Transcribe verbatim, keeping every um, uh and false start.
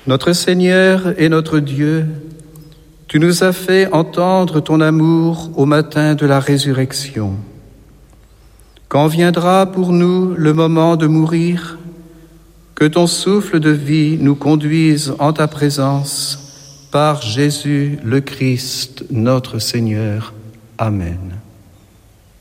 Notre Seigneur et notre Dieu, tu nous as fait entendre ton amour au matin de la résurrection. Quand viendra pour nous le moment de mourir, que ton souffle de vie nous conduise en ta présence, par Jésus le Christ, notre Seigneur. Amen.